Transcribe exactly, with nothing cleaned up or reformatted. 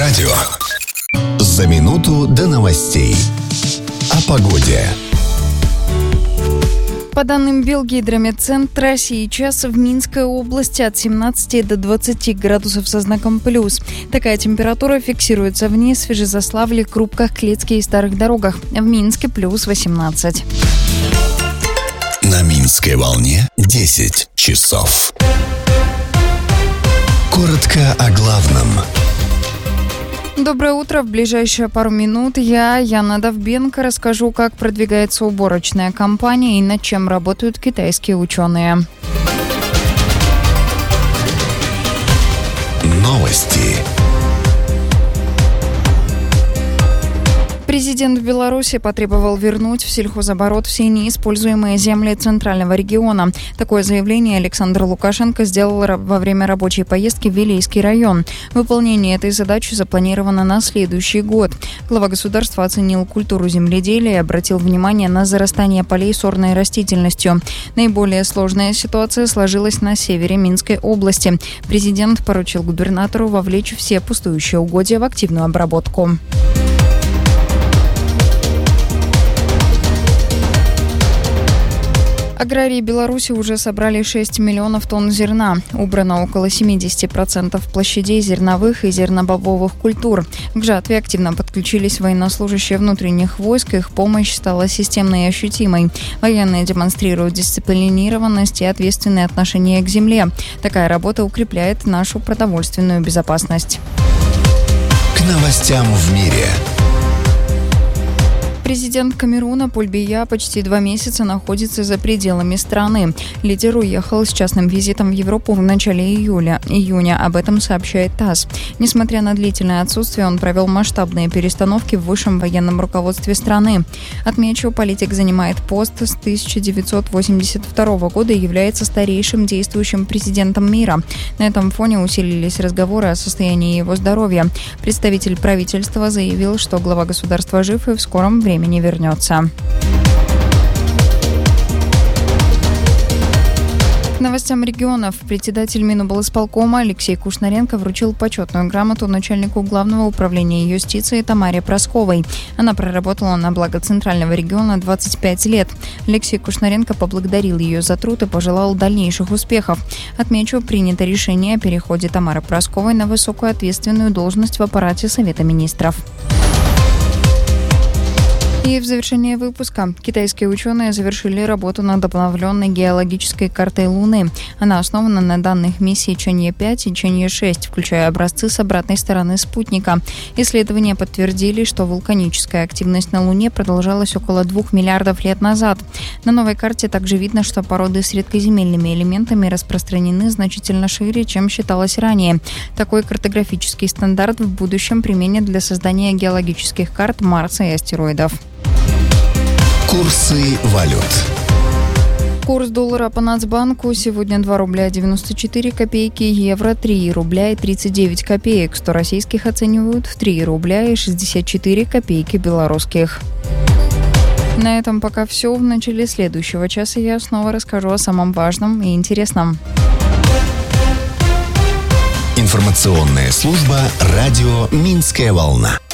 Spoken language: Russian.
радио. За минуту до новостей. О погоде. По данным Белгидромедцентра, сейчас в Минской области от семнадцати до двадцати градусов со знаком плюс. Такая температура фиксируется в Несве, Жизославле, Крупках, Клецке и Старых Дорогах. В Минске плюс восемнадцать. На Минской волне десять часов. Коротко о главном. Доброе утро. В ближайшие пару минут я, Яна Довбенко, расскажу, как продвигается уборочная кампания и над чем работают китайские ученые. Новости. Президент Беларуси потребовал вернуть в сельхозоборот все неиспользуемые земли Центрального региона. Такое заявление Александр Лукашенко сделал во время рабочей поездки в Вилейский район. Выполнение этой задачи запланировано на следующий год. Глава государства оценил культуру земледелия и обратил внимание на зарастание полей сорной растительностью. Наиболее сложная ситуация сложилась на севере Минской области. Президент поручил губернатору вовлечь все пустующие угодья в активную обработку. Аграрии Беларуси уже собрали шесть миллионов тонн зерна. Убрано около семьдесят процентов площадей зерновых и зернобобовых культур. К жатве активно подключились военнослужащие внутренних войск. Их помощь стала системной и ощутимой. Военные демонстрируют дисциплинированность и ответственное отношение к земле. Такая работа укрепляет нашу продовольственную безопасность. К новостям в мире. Президент Камеруна Поль Бия почти два месяца находится за пределами страны. Лидер уехал с частным визитом в Европу в начале июля. июня. Об этом сообщает ТАСС. Несмотря на длительное отсутствие, он провел масштабные перестановки в высшем военном руководстве страны. Отмечу, политик занимает пост с тысяча девятьсот восемьдесят второго года и является старейшим действующим президентом мира. На этом фоне усилились разговоры о состоянии его здоровья. Представитель правительства заявил, что глава государства жив и в скором времени не вернется. К новостям регионов. Председатель Миноблсполкома Алексей Кушнаренко вручил почетную грамоту начальнику Главного управления юстиции Тамаре Прасковой. Она проработала на благо Центрального региона двадцать пять лет. Алексей Кушнаренко поблагодарил ее за труд и пожелал дальнейших успехов. Отмечу, принято решение о переходе Тамары Прасковой на высокую ответственную должность в аппарате Совета министров. И в завершение выпуска китайские ученые завершили работу над обновленной геологической картой Луны. Она основана на данных миссий Чанье пять и Чанье шесть, включая образцы с обратной стороны спутника. Исследования подтвердили, что вулканическая активность на Луне продолжалась около двух миллиардов лет назад. На новой карте также видно, что породы с редкоземельными элементами распространены значительно шире, чем считалось ранее. Такой картографический стандарт в будущем применят для создания геологических карт Марса и астероидов. Курсы валют. Курс доллара по Нацбанку сегодня два рубля девяносто четыре копейки, евро три рубля и тридцать девять копеек, сто российских оценивают в три рубля и шестьдесят четыре копейки белорусских. На этом пока все. В начале следующего часа я снова расскажу о самом важном и интересном. Информационная служба «Радио Минская волна».